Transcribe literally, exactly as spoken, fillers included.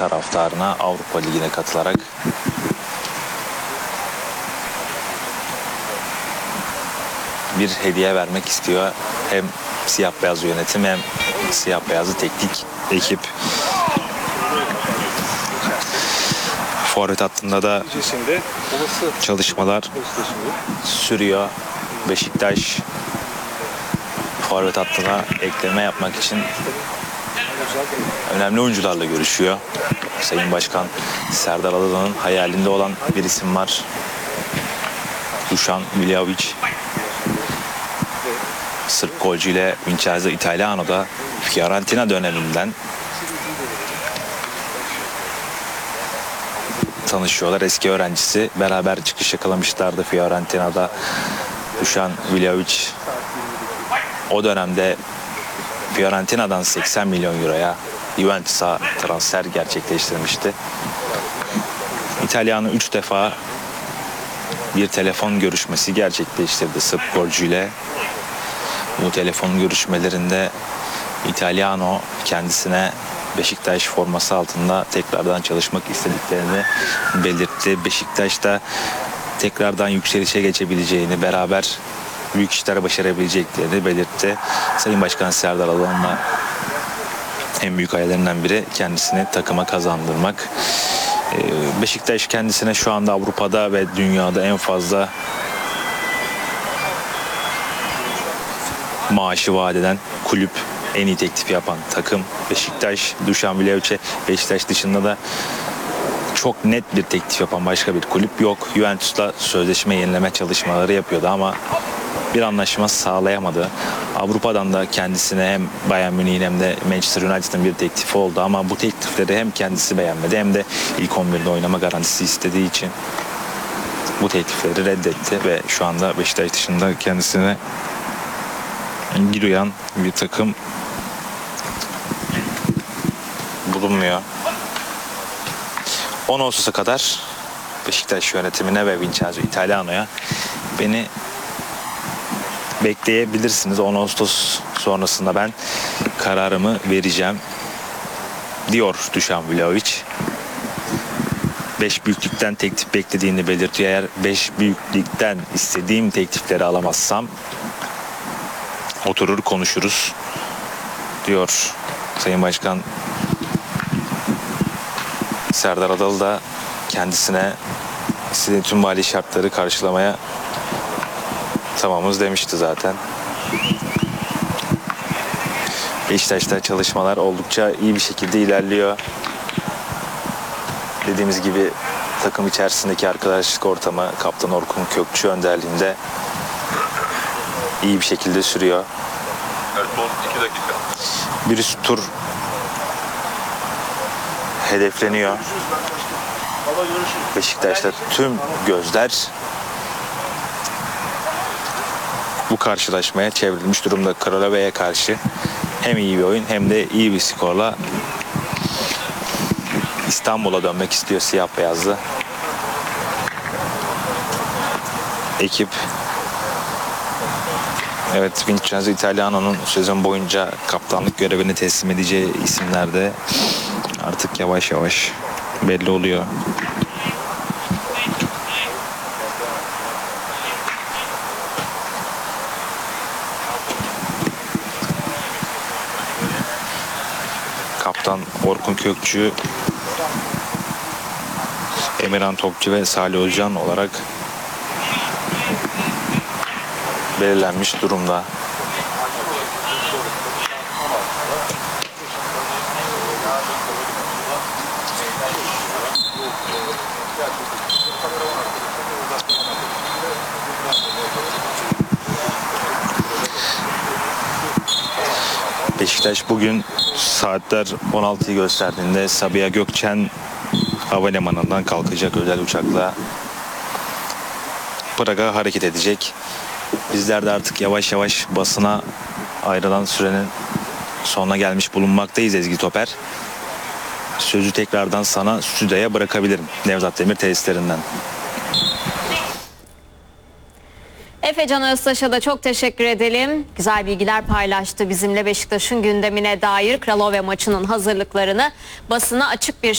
taraftarına Avrupa Ligi'ne katılarak bir hediye vermek istiyor. Hem siyah beyaz yönetim hem siyah beyazlı teknik ekip. Forvet hattında da çalışmalar sürüyor. Beşiktaş forvet hattına ekleme yapmak için önemli oyuncularla görüşüyor. Sayın Başkan Serdar Adalı'nın hayalinde olan bir isim var. Dušan Vlahović. Sırp golcüyle Vincenzo Italiano'da Fiorentina döneminden tanışıyorlar. Eski öğrencisi. Beraber çıkış yakalamışlardı Fiorentina'da. Dušan Vlahović o dönemde Fiorentina'dan seksen milyon euroya Juventus'a transfer gerçekleştirmişti. İtalyanı üç defa bir telefon görüşmesi gerçekleştirdi Sırp golcüyle. Bu telefon görüşmelerinde İtalyano kendisine Beşiktaş forması altında tekrardan çalışmak istediklerini belirtti. Beşiktaş da tekrardan yükselişe geçebileceğini, beraber büyük işler başarabileceklerini belirtti. Sayın Başkan Serdar Adalı'nın en büyük hayallerinden biri kendisini takıma kazandırmak. Beşiktaş kendisine şu anda Avrupa'da ve dünyada en fazla maaşı vaat eden kulüp, en iyi teklif yapan takım Beşiktaş. Dušan Vlahović'e Beşiktaş dışında da çok net bir teklif yapan başka bir kulüp yok. Juventus'la sözleşme yenileme çalışmaları yapıyordu ama bir anlaşma sağlayamadı. Avrupa'dan da kendisine hem Bayern Münih'in hem de Manchester United'ın bir teklifi oldu ama bu teklifleri hem kendisi beğenmedi hem de ilk on birde oynama garantisi istediği için bu teklifleri reddetti ve şu anda Beşiktaş dışında kendisine ilgi duyan bir takım bulunmuyor. on Ağustos'a kadar Beşiktaş yönetimine ve Vincenzo Italiano'ya beni bekleyebilirsiniz. on Ağustos sonrasında ben kararımı vereceğim diyor Dušan Vlahović. beş büyüklükten teklif beklediğini belirtiyor. Eğer beş büyüklükten istediğim teklifleri alamazsam oturur konuşuruz diyor Sayın Başkan Serdar Adalı da kendisine istediği tüm mali şartları karşılamaya tamamız demişti zaten. Beşiktaş'ta çalışmalar oldukça iyi bir şekilde ilerliyor. Dediğimiz gibi takım içerisindeki arkadaşlık ortamı Kaptan Orkun Kökçü önderliğinde iyi bir şekilde sürüyor. Evet, son iki dakika. Bir üst tur hedefleniyor. Beşiktaş'ta tüm gözler bu karşılaşmaya çevrilmiş durumda. Kralove'ye karşı hem iyi bir oyun hem de iyi bir skorla İstanbul'a dönmek istiyor siyah beyazlı ekip. Evet, Vincenzo Italiano'nun sezon boyunca kaptanlık görevini teslim edeceği isimler de artık yavaş yavaş belli oluyor. Kaptan Orkun Kökçü, Emirhan Topçu ve Salih Özcan olarak belirlenmiş durumda. Beşiktaş bugün saatler on altıyı gösterdiğinde Sabiha Gökçen Havalimanı'ndan kalkacak özel uçakla Prag'a hareket edecek. Bizler de artık yavaş yavaş basına ayrılan sürenin sonuna gelmiş bulunmaktayız Ezgi Toper. Sözü tekrardan sana stüdyoya bırakabilirim Nevzat Demir tesislerinden. Efecan Öztaş'a da çok teşekkür edelim. Güzel bilgiler paylaştı bizimle Beşiktaş'ın gündemine dair Kralove maçının hazırlıklarını basına açık bir